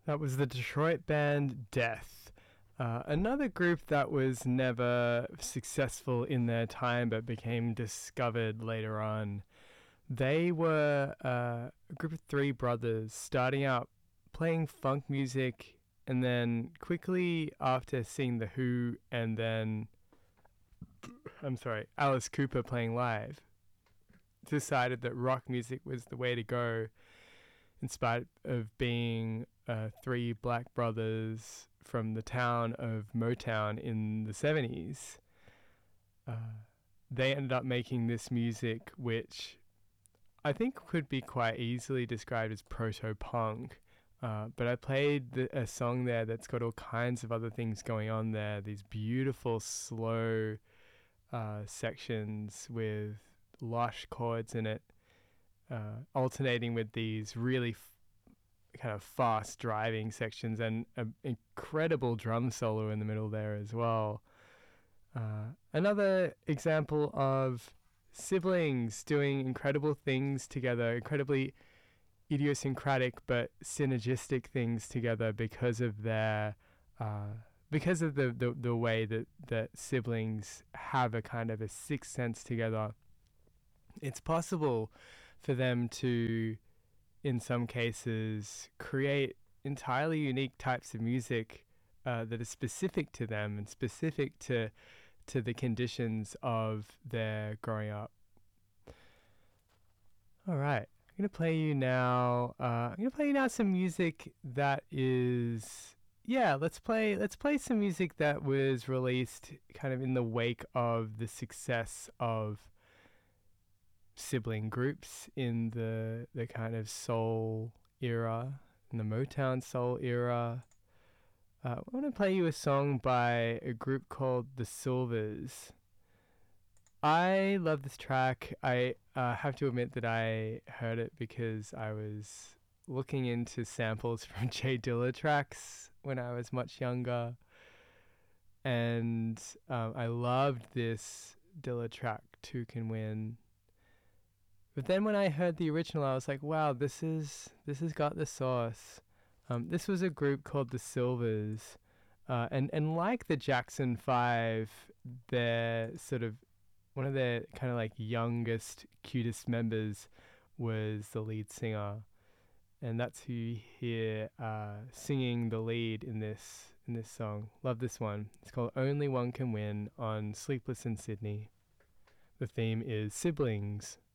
That was the Detroit band Death. Another group that was never successful in their time but became discovered later on. They were a group of three brothers starting out playing funk music, and then quickly after seeing The Who and then, Alice Cooper playing live, decided that rock music was the way to go in spite of being three black brothers from the town of Motown in the 70s. They ended up making this music which I think could be quite easily described as proto-punk. But I played a song there that's got all kinds of other things going on there. These beautiful, slow sections with lush chords in it, alternating with these really kind of fast driving sections and an incredible drum solo in the middle there as well. Another example of siblings doing incredible things together, incredibly idiosyncratic but synergistic things together because of their because of the way that siblings have a kind of a sixth sense together. It's possible for them to, in some cases, create entirely unique types of music that are specific to them and specific to the conditions of their growing up. All right, I'm gonna play you now. Some music that is let's play some music that was released kind of in the wake of the success of sibling groups in the kind of soul era, in the Motown soul era. I want to play you a song by a group called The Silvers. I love this track. I have to admit that I heard it because I was looking into samples from Jay Dilla tracks when I was much younger. And I loved this Dilla track, Two Can Win. But then when I heard the original, I was like, wow, this has got the sauce. This was a group called The Silvers. And like the Jackson 5, they're sort of one of their kind of like youngest, cutest members was the lead singer. And that's who you hear singing the lead in this song. Love this one. It's called Only One Can Win on Sleepless in Sydney. The theme is siblings.